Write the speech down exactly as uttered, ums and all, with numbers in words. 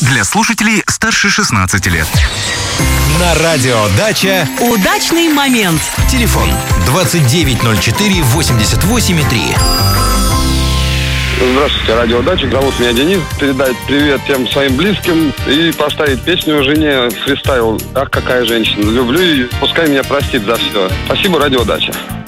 для слушателей старше шестнадцати лет. На радио «Дача» удачный момент. Телефон двадцать девять ноль четыре восемьдесят восемь три. Здравствуйте, радио «Дача». Зовут меня Денис. Передать привет тем своим близким и поставить песню жене фристайл. Ах, какая женщина. Люблю ее. Пускай меня простит за все. Спасибо, радио «Дача».